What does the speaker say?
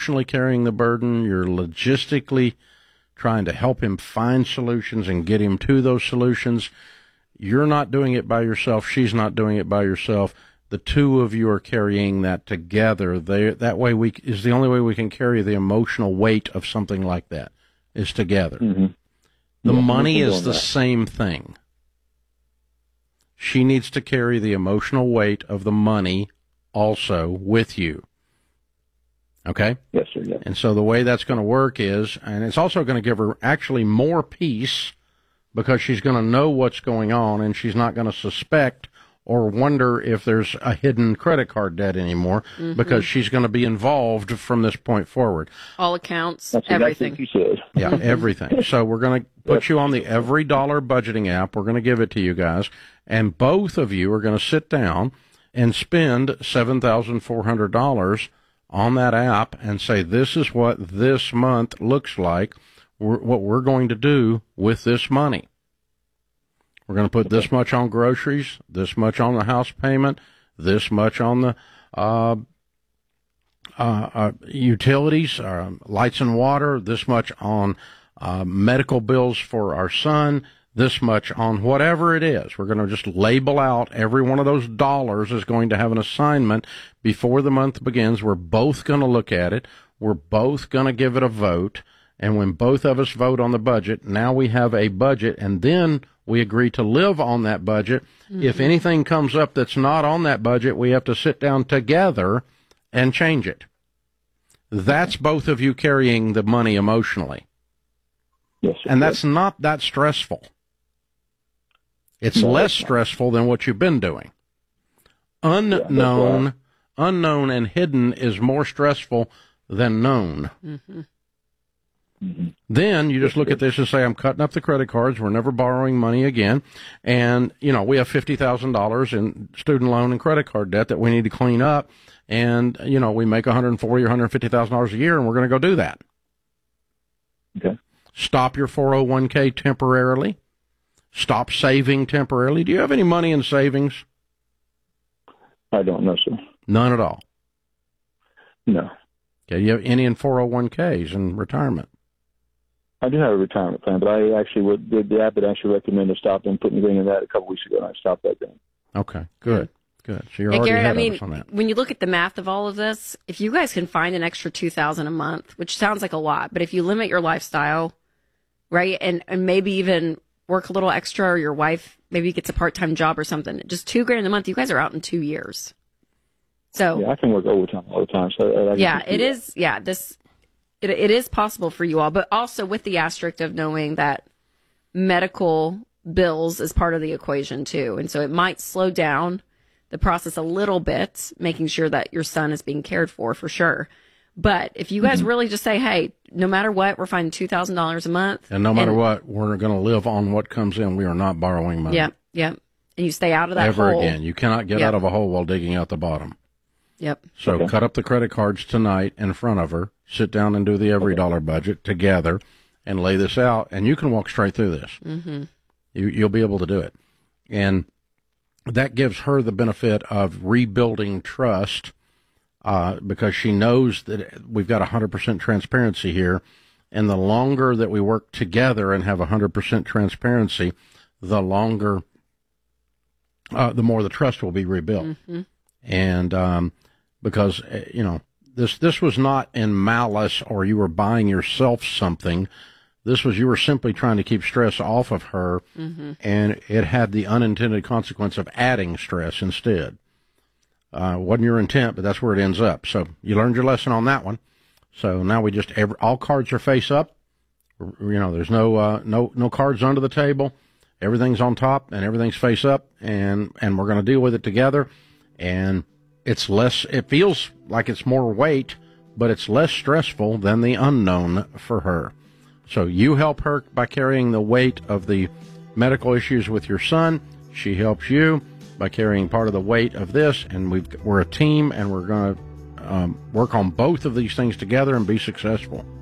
emotionally carrying the burden. You're logistically trying to help him find solutions and get him to those solutions. You're not doing it by yourself. She's not doing it by yourself. The two of you are carrying that together. That way is the only way we can carry the emotional weight of something like that, is together. Mm-hmm. The money is the same thing. She needs to carry the emotional weight of the money also with you. Okay? Yes, sir. Yes. And so the way that's going to work is, and it's also going to give her actually more peace, because she's going to know what's going on, and she's not going to suspect or wonder if there's a hidden credit card debt anymore, because she's going to be involved from this point forward. All accounts, That's everything. Exactly what you said. Yeah, everything. So we're going to put you on the Every Dollar budgeting app. We're going to give it to you guys, and both of you are going to sit down and spend $7,400 on that app and say, this is what this month looks like, what we're going to do with this money. We're going to put this much on groceries, this much on the house payment, this much on the utilities, lights and water, this much on medical bills for our son, this much on whatever it is. We're going to just label out every one of those dollars is going to have an assignment before the month begins. We're both going to look at it. We're both going to give it a vote. And when both of us vote on the budget, now we have a budget, and then we agree to live on that budget. If anything comes up that's not on that budget, we have to sit down together and change it. That's both of you carrying the money emotionally. Yes, sir. And that's not that stressful. It's less stressful than what you've been doing. Unknown and hidden is more stressful than known. Then you just look at this and say, I'm cutting up the credit cards. We're never borrowing money again. And, we have $50,000 in student loan and credit card debt that we need to clean up. And, we make $140,000 or $150,000 a year, and we're going to go do that. Okay. Stop your 401k temporarily. Stop saving temporarily. Do you have any money in savings? I don't know, sir. None at all. No. Okay. Do you have any in 401ks in retirement? I do have a retirement plan, but I actually the app that actually recommended stopping putting the ring in that a couple weeks ago, and I stopped that then. Okay, good. So you're already Garrett, ahead of us on that. when you look at the math of all of this, if you guys can find an extra $2,000 a month, which sounds like a lot, but if you limit your lifestyle, right, and maybe even work a little extra, or your wife maybe gets a part-time job or something, just $2,000 a month, you guys are out in 2 years. So yeah, I can work overtime all the time. So it is. Yeah, it is possible for you all, but also with the asterisk of knowing that medical bills is part of the equation too, and so it might slow down the process a little bit, making sure that your son is being cared for sure. But if you guys really just say, hey, no matter what, we're finding $2,000 a month, and no matter what, we're going to live on what comes in. We are not borrowing money. Yep. And you stay out of that ever hole. again. You cannot get out of a hole while digging out the bottom. Yep. So cut up the credit cards tonight in front of her. Sit down and do the Every Dollar budget together and lay this out. And you can walk straight through this. You'll be able to do it. And that gives her the benefit of rebuilding trust, because she knows that we've got 100% transparency here. And the longer that we work together and have 100% transparency, the longer, the more the trust will be rebuilt. And because, this was not in malice or you were buying yourself something. This was, you were simply trying to keep stress off of her, and it had the unintended consequence of adding stress instead. Wasn't your intent, but that's where it ends up. So you learned your lesson on that one. So now we just, all cards are face up. There's no cards under the table. Everything's on top and everything's face up, and we're going to deal with it together. And it feels like it's more weight, but it's less stressful than the unknown for her. So you help her by carrying the weight of the medical issues with your son. She helps you by carrying part of the weight of this, and we're a team, and we're going to work on both of these things together and be successful.